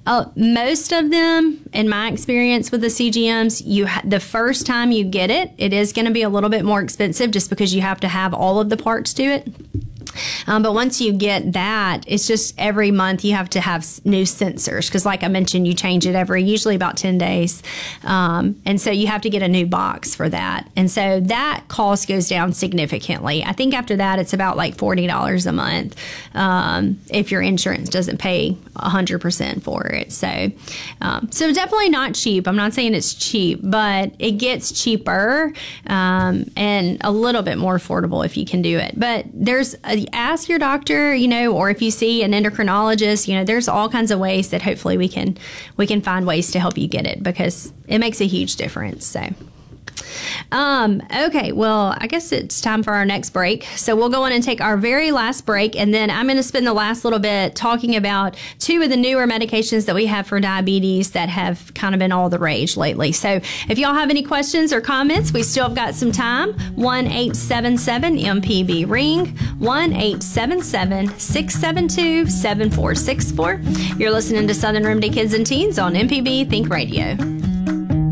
Most of them, in my experience with the CGMs, the first time you get it, it is going to be a little bit more expensive just because you have to have all of the parts to it. But once you get that, it's just every month you have to have new sensors because, like I mentioned, you change it usually about 10 days. And so you have to get a new box for that. And so that cost goes down significantly. I think after that, it's about like $40 a month if your insurance doesn't pay 100% for it. So definitely not cheap. I'm not saying it's cheap, but it gets cheaper and a little bit more affordable if you can do it. But ask your doctor, or if you see an endocrinologist, there's all kinds of ways that hopefully we can find ways to help you get it because it makes a huge difference. So. Okay, well, I guess it's time for our next break. So we'll go on and take our very last break, and then I'm going to spend the last little bit talking about two of the newer medications that we have for diabetes that have kind of been all the rage lately. So if y'all have any questions or comments, we still have got some time. 1-877-MPB-RING, 1-877-672-7464. You're listening to Southern Remedy Kids and Teens on MPB Think Radio.